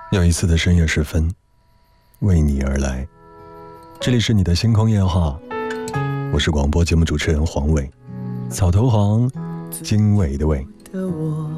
又一次的深夜时分，为你而来。这里是你的星空夜话，我是广播节目主持人黄伟，草头黄，经纬的纬。